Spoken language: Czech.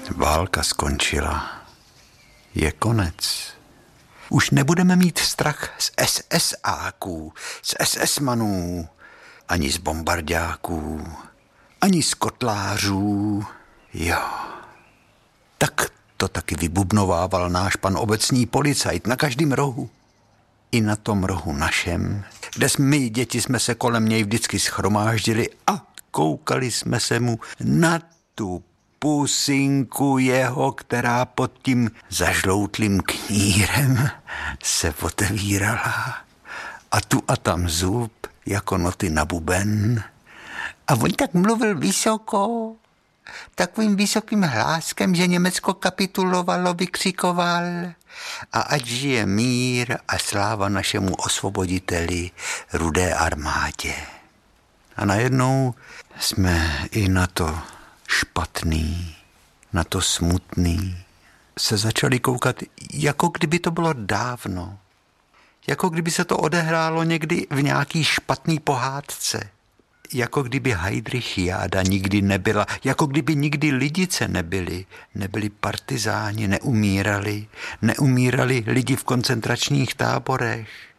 Válka skončila. Je konec. Už nebudeme mít strach z SSáků, z SS-manů, ani z bombardáků, ani z kotlářů. Jo. Tak to taky vybubnovával náš pan obecní policajt na každém rohu. I na tom rohu našem, kde my, děti, jsme se kolem něj vždycky shromáždili a koukali jsme se mu na tu pusinku jeho, která pod tím zažloutlým knírem se otevírala. A tu a tam zub, jako noty na buben. A on tak mluvil vysoko, takovým vysokým hláskem, že Německo kapitulovalo, vykřikoval. A ať žije mír a sláva našemu osvoboditeli, Rudé armádě. A najednou jsme i na to špatný, na to smutný se začali koukat, jako kdyby to bylo dávno. Jako kdyby se to odehrálo někdy v nějaký špatný pohádce. Jako kdyby Heydrichiáda nikdy nebyla, jako kdyby nikdy Lidice nebyli partizáni, neumírali lidi v koncentračních táborech.